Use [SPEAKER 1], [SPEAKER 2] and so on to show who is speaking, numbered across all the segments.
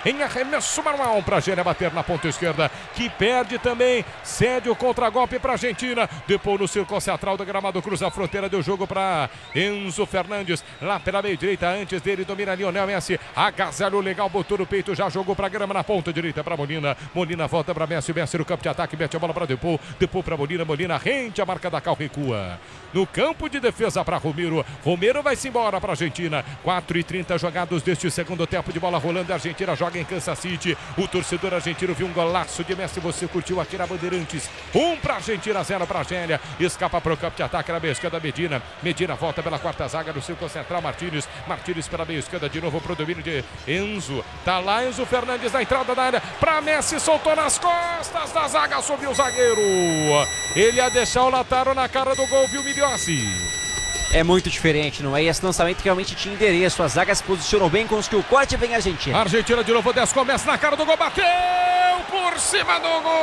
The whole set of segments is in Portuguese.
[SPEAKER 1] em arremesso manual para a Argélia bater na ponta esquerda, que perde também, cede o contragolpe para a Argentina, depois no círculo central do gramado, cruza a fronteira, deu jogo para Enzo Fernandes, lá pela meia direita, antes dele domina Lionel Messi, agasalhou legal, botou no peito, já jogou para grama na ponta direita para Molina, Molina volta para Messi, Messi no campo de ataque, mete a bola para Depô para Molina, Molina rende a marca da Cal, recua. No campo de defesa para Romero, Romero vai-se embora para a Argentina, 4:30 jogados deste segundo tempo, de bola rolando, a Argentina joga em Kansas City, o torcedor argentino viu um golaço de Messi, você curtiu aqui na Bandeirantes, 1 para a Argentina, 0 para a Argélia, escapa para o campo de ataque na meia esquerda, Medina volta pela quarta zaga do círculo central, Martínez pela meia esquerda de novo pro domínio de Enzo, tá lá Enzo Fernandes na entrada da área, para Messi, soltou nas costas da zaga, subiu o zagueiro, ele ia deixar o Lautaro na cara do gol, viu, Miliossi?
[SPEAKER 2] É muito diferente, não é? E esse lançamento realmente tinha endereço, a zaga se posicionou bem, conseguiu o corte e vem a Argentina.
[SPEAKER 1] Argentina de novo, 10 começa na cara do gol, bateu por cima do gol!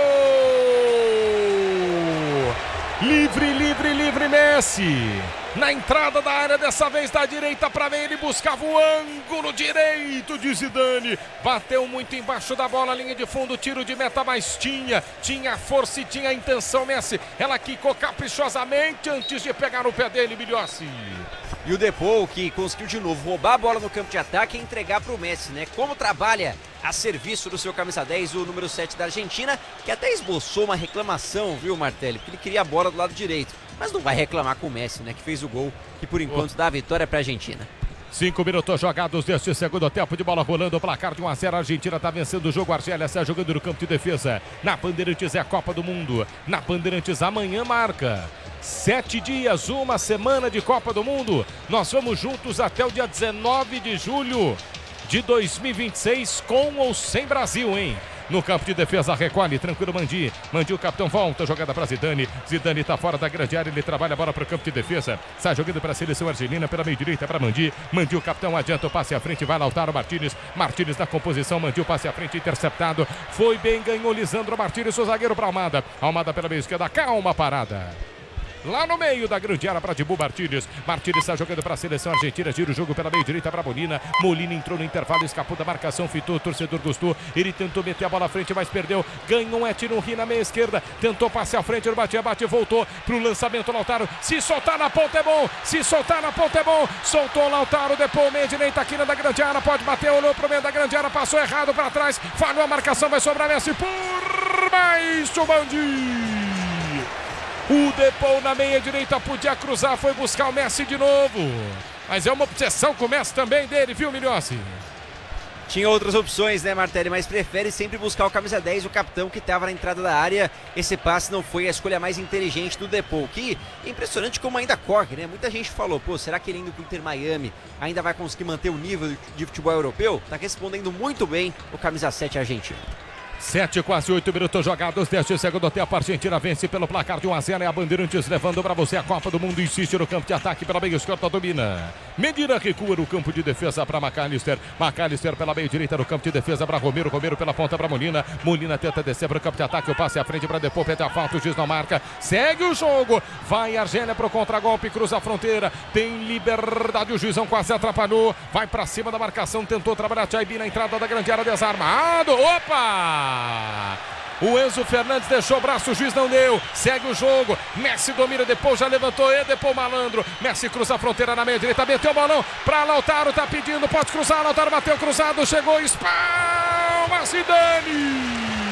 [SPEAKER 1] Livre Messi, na entrada da área, dessa vez da direita para meia, ele buscava o ângulo direito de Zidane, bateu muito embaixo da bola, linha de fundo, tiro de meta, mas tinha força e tinha intenção Messi, ela quicou caprichosamente antes de pegar no pé dele, Miliossi.
[SPEAKER 2] E o Depô, que conseguiu de novo roubar a bola no campo de ataque e entregar para o Messi, né? Como trabalha a serviço do seu camisa 10, o número 7 da Argentina, que até esboçou uma reclamação, viu, Martelli? Porque ele queria a bola do lado direito. Mas não vai reclamar com o Messi, né? Que fez o gol, que por enquanto dá a vitória para a Argentina.
[SPEAKER 1] 5 minutos jogados deste segundo tempo, de bola rolando, o placar de 1-0, a Argentina está vencendo o jogo, a Argélia está jogando no campo de defesa. Na Bandeirantes é a Copa do Mundo, na Bandeirantes amanhã marca 7 dias, uma semana de Copa do Mundo. Nós vamos juntos até o dia 19 de julho de 2026, com ou sem Brasil, hein? No campo de defesa, recolhe, tranquilo Mandi, o capitão volta, jogada para Zidane está fora da grande área, ele trabalha a bola para o campo de defesa, sai jogando para a seleção argelina, pela meia direita para Mandi, o capitão adianta o passe à frente, vai Lautaro Martínez na composição, Mandi o passe à frente, interceptado, foi bem, ganhou Lisandro Martínez, o zagueiro para Almada pela meia esquerda, calma, parada. Lá no meio da grande área para Dibu Martínez está jogando para a seleção argentina, gira o jogo pela meia direita para Molina entrou no intervalo, escapou da marcação, fitou, o torcedor gostou, ele tentou meter a bola à frente, mas perdeu, ganhou um tiro na meia esquerda, tentou passe à frente, bate, voltou pro lançamento, Lautaro, se soltar na ponta é bom, soltou Lautaro, depois meia direita aqui na da grande área, pode bater, olhou pro meio da grande área, passou errado para trás, falhou a marcação, vai sobrar Messi por baixo, Bandi. O Depô na meia direita podia cruzar, foi buscar o Messi de novo. Mas é uma obsessão com o Messi também dele, viu, Miliossi?
[SPEAKER 2] Tinha outras opções, né, Martelli? Mas prefere sempre buscar o camisa 10, o capitão que estava na entrada da área. Esse passe não foi a escolha mais inteligente do Depô, que é impressionante como ainda corre, né? Muita gente falou, pô, será que ele indo pro Inter Miami ainda vai conseguir manter o nível de futebol europeu? Tá respondendo muito bem o camisa 7 argentino.
[SPEAKER 1] 7, quase 8 minutos jogados deste segundo tempo. A Argentina vence pelo placar de 1-0. É a Bandeirantes levando para você a Copa do Mundo. Insiste no campo de ataque pela meia esquerda, domina. Medina recua no campo de defesa para McAllister pela meia direita no campo de defesa para Romero pela ponta para Molina tenta descer para o campo de ataque. O passe à frente para Depô, pede a falta, o juiz não marca. Segue o jogo. Vai a Argélia para o contragolpe, cruza a fronteira. Tem liberdade, o juizão quase atrapalhou. Vai para cima da marcação, tentou trabalhar Chaibi na entrada da grande área, desarmado. Opa! O Enzo Fernandes deixou o braço, o juiz não deu, segue o jogo, Messi domina, depois já levantou, depois malandro, Messi cruza a fronteira na meia direita, meteu o balão para Lautaro, tá pedindo, pode cruzar, Lautaro bateu cruzado, chegou, espalma Zidane.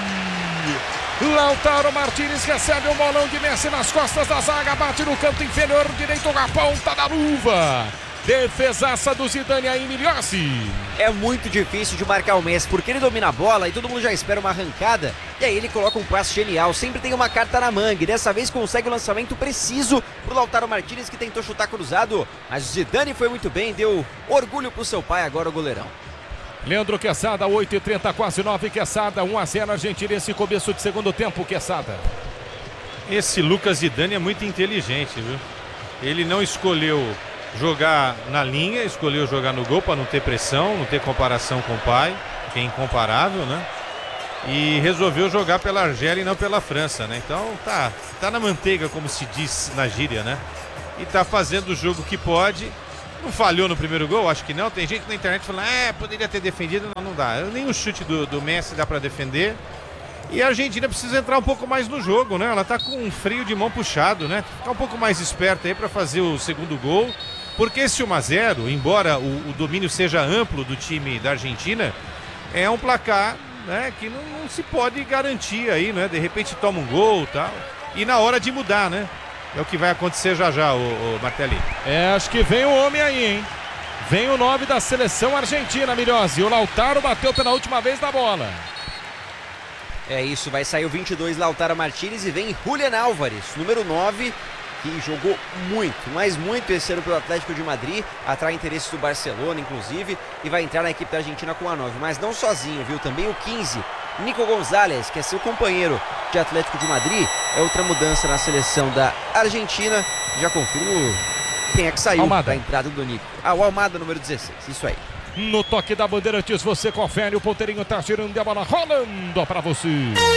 [SPEAKER 1] Lautaro Martínez recebe um bolão de Messi nas costas da zaga, bate no canto inferior direito, na ponta da luva. Defesaça do Zidane aí, Miliossi.
[SPEAKER 2] É muito difícil de marcar o Messi, porque ele domina a bola e todo mundo já espera uma arrancada. E aí ele coloca um passe genial, sempre tem uma carta na manga. E dessa vez consegue o lançamento preciso pro Lautaro Martínez, que tentou chutar cruzado. Mas o Zidane foi muito bem, deu orgulho pro seu pai agora, o goleirão.
[SPEAKER 1] Leandro Quesada, 8:30, quase 9, Quesada, 1-0 Argentina, esse começo de segundo tempo, Quesada.
[SPEAKER 3] Esse Lucas Zidane é muito inteligente, viu? Ele não escolheu jogar na linha, escolheu jogar no gol para não ter pressão, não ter comparação com o pai, que é incomparável, né? E resolveu jogar pela Argélia e não pela França, né? Então tá na manteiga, como se diz na gíria, né? E tá fazendo o jogo que pode Não falhou no primeiro gol? Acho que não. Tem gente na internet falando, poderia ter defendido. Não dá. Nem o chute do Messi dá para defender. E a Argentina precisa entrar um pouco mais no jogo, né? Ela tá com um freio de mão puxado, né? Ficar um pouco mais esperta aí para fazer o segundo gol. Porque esse 1-0, embora o domínio seja amplo do time da Argentina, é um placar, né, que não se pode garantir aí, né? De repente toma um gol e tal. E na hora de mudar, né? É o que vai acontecer já, o Martelli.
[SPEAKER 1] Acho que vem o homem aí, hein? Vem o 9 da seleção argentina, Milhozzi. O Lautaro bateu pela última vez na bola.
[SPEAKER 2] É isso, vai sair o 22, Lautaro Martínez, e vem Julián Álvares, número 9, que jogou muito, mas muito esse ano pelo Atlético de Madrid, atrai interesse do Barcelona, inclusive, e vai entrar na equipe da Argentina com a 9, mas não sozinho, viu? Também o 15, Nico González, que é seu companheiro de Atlético de Madrid, é outra mudança na seleção da Argentina. Já confirmo quem é que saiu da entrada do Nico. O Almada, número 16, isso aí.
[SPEAKER 1] No toque da Bandeirantes, você confere, o ponteirinho tá girando e a bola rolando para você.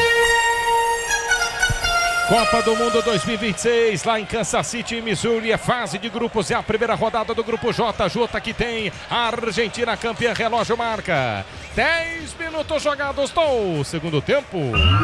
[SPEAKER 1] Copa do Mundo 2026, lá em Kansas City, Missouri, é fase de grupos, é a primeira rodada do grupo J. J que tem a Argentina campeã, relógio marca 10 minutos jogados do segundo tempo.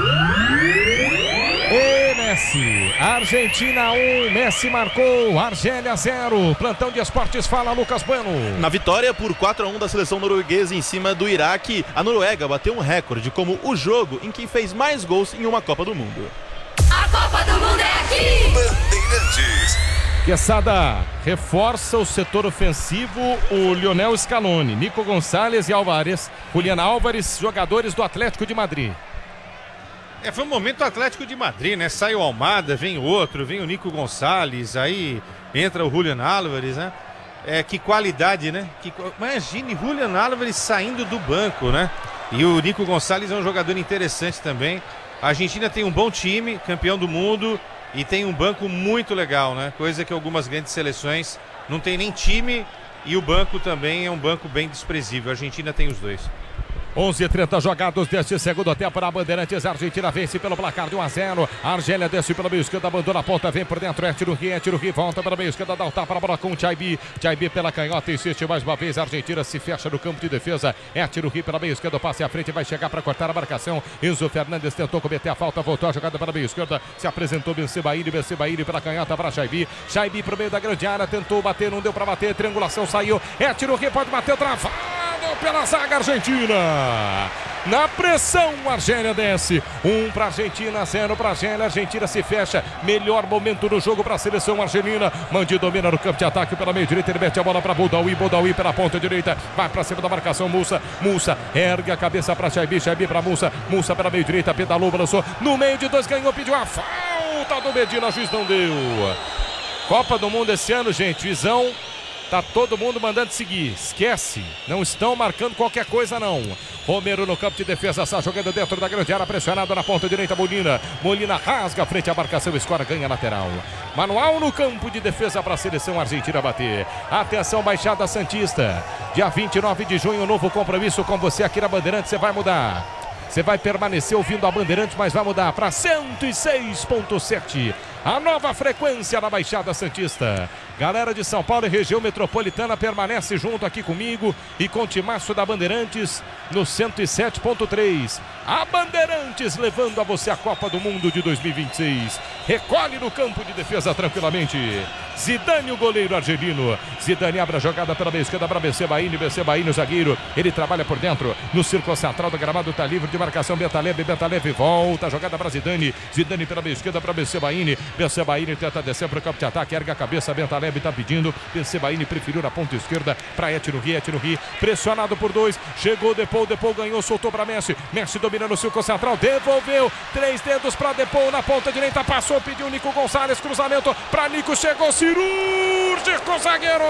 [SPEAKER 1] E Messi, Argentina 1, Messi marcou, Argélia 0. Plantão de Esportes, fala Lucas Bueno.
[SPEAKER 4] Na vitória por 4-1 da seleção norueguesa em cima do Iraque, a Noruega bateu um recorde como o jogo em que fez mais gols em uma Copa do Mundo.
[SPEAKER 5] A Copa do Mundo é aqui!
[SPEAKER 6] Bandeirantes.
[SPEAKER 1] Quesada reforça o setor ofensivo, o Lionel Scaloni, Nico González e Álvares, Julián Álvares, jogadores do Atlético de Madrid.
[SPEAKER 3] Foi um momento Atlético de Madrid, né? Sai o Almada, vem outro, vem o Nico González, aí entra o Julián Álvares, né? Que qualidade, né? Imagine Julián Álvares saindo do banco, né? E o Nico González é um jogador interessante também. A Argentina tem um bom time, campeão do mundo, e tem um banco muito legal, né? Coisa que algumas grandes seleções não tem nem time, e o banco também é um banco bem desprezível. A Argentina tem os dois.
[SPEAKER 1] 11:30 jogados deste segundo tempo na Bandeirantes. A Argentina vence pelo placar de 1-0. A Argélia desce pela meio esquerda, abandona a ponta, vem por dentro. É tiro Ri, volta pela meio esquerda, dá o tapa na bola com o Chaibi. Chaibi pela canhota, insiste mais uma vez. A Argentina se fecha no campo de defesa. É tiro Ri pela meio esquerda, passe à frente, vai chegar para cortar a marcação. Enzo Fernandes tentou cometer a falta, voltou a jogada pela meio esquerda. Se apresentou Bensebaini pela canhota para Chaibi. Chaibi pro meio da grande área, tentou bater, não deu para bater. Triangulação saiu. É tiro Ri, pode bater, travado pela zaga argentina. Na pressão, a Argélia desce. 1 para a Argentina, 0 para a Argélia. A Argentina se fecha. Melhor momento do jogo para a seleção argelina. Mandi domina no campo de ataque pela meia direita. Ele mete a bola para Boudaoui. Boudaoui pela ponta direita. Vai para cima da marcação. Mussa ergue a cabeça para Chaibi. Chaibi para Mussa. Mussa pela meia direita. Pedalou, balançou. No meio de dois, ganhou, pediu a falta do Medina. Juiz não deu. Copa do Mundo esse ano, gente. Juizão. Tá todo mundo mandando seguir. Esquece. Não estão marcando qualquer coisa, não. Romero no campo de defesa. Está jogando dentro da grande área. Pressionado na ponta direita. Molina rasga frente à marcação. Escora, ganha lateral. Manual no campo de defesa para a seleção argentina bater. Atenção, Baixada Santista. Dia 29 de junho, novo compromisso com você aqui na Bandeirantes. Você vai mudar. Você vai permanecer ouvindo a Bandeirantes, mas vai mudar para 106.7. A nova frequência na Baixada Santista. Galera de São Paulo e região metropolitana permanece junto aqui comigo e com o timaço da Bandeirantes no 107.3. A Bandeirantes levando a você a Copa do Mundo de 2026. Recolhe no campo de defesa tranquilamente. Zidane, o goleiro argelino. Zidane abre a jogada pela meia esquerda para Bensebaini, o zagueiro. Ele trabalha por dentro no círculo central do gramado, está livre de marcação. Bentaleb volta a jogada para Zidane. Zidane pela meia esquerda para Bensebaini. Bensebaini tenta descer para o campo de ataque, erga a cabeça. Bentaleb está pedindo. Bensebaini preferiu na ponta esquerda para Etno Ri. Pressionado por dois. Chegou Depou ganhou, soltou para Messi. Messi domina no círculo central, devolveu. 3 dedos para Depou na ponta direita. Passou, pediu Nico González. Cruzamento para Nico, chegou cirúrgico, zagueiro.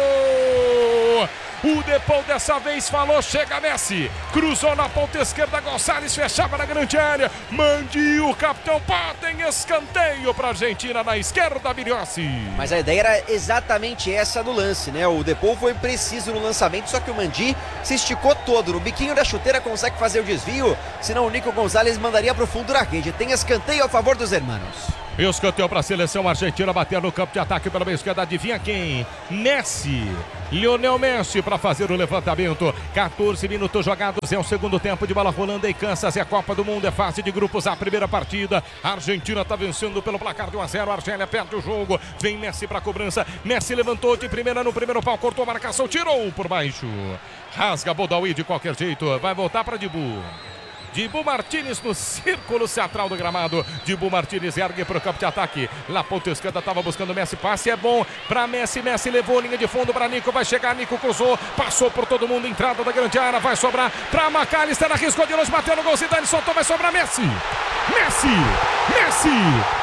[SPEAKER 1] O Depou dessa vez falou, chega Messi, cruzou na ponta esquerda, González fechava na grande área, Mandi, o capitão, batem escanteio para a Argentina na esquerda, Milhozzi.
[SPEAKER 2] Mas a ideia era exatamente essa do lance, né? O Depou foi preciso no lançamento, só que o Mandi se esticou todo, no biquinho da chuteira consegue fazer o desvio, senão o Nico González mandaria para o fundo da rede. Tem escanteio a favor dos hermanos.
[SPEAKER 1] Escanteio para a seleção argentina, bater no campo de ataque pela meia esquerda, adivinha quem? Messi, Lionel Messi para fazer o levantamento. 14 minutos jogados, é o segundo tempo de bola rolando em Kansas, é a Copa do Mundo, é fase de grupos, a primeira partida. A Argentina está vencendo pelo placar de 1-0, a Argélia perde o jogo, vem Messi para a cobrança, Messi levantou de primeira no primeiro pau, cortou a marcação, tirou por baixo. Rasga Bodawi de qualquer jeito, vai voltar para Dibu. Dibu Martínez no círculo central do gramado. Dibu Martínez ergue para o campo de ataque. Na ponta esquerda estava buscando Messi. Passe é bom para Messi. Messi levou linha de fundo para Nico. Vai chegar, Nico cruzou. Passou por todo mundo. Entrada da grande área. Vai sobrar para McAllister. Arriscou de longe. Bateu no gol. Zidane soltou. Vai sobrar Messi. Messi. Messi.